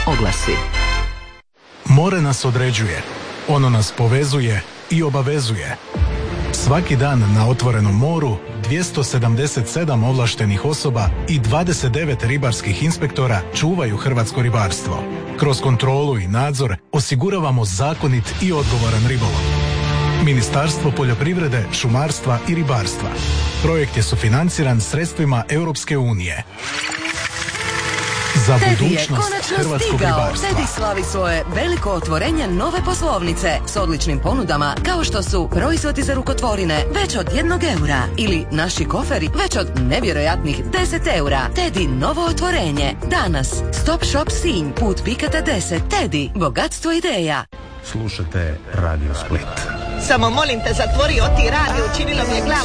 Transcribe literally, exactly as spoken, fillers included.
Oglasi. More nas određuje, ono nas povezuje i obavezuje. Svaki dan na otvorenom moru dvjesto sedamdeset sedam ovlaštenih osoba i dvadeset devet ribarskih inspektora čuvaju hrvatsko ribarstvo. Kroz kontrolu i nadzor osiguravamo zakonit i odgovoran ribolov. Ministarstvo poljoprivrede, šumarstva i ribarstva. Projekt je sufinanciran sredstvima Europske unije. Za Teddy je budućnost konačno hrvatskog stigao. ribarstva. Teddy slavi svoje veliko otvorenje nove poslovnice s odličnim ponudama kao što su proizvodi za rukotvorine već od jednog eura ili naši koferi već od nevjerojatnih deset eura. Teddy novo otvorenje. Danas. Stop Shop Sinj, put Pikata deset. Teddy, bogatstvo ideja. Slušate Radio Split. Samo molim te, zatvori oti radio, učinilo mi je glavu.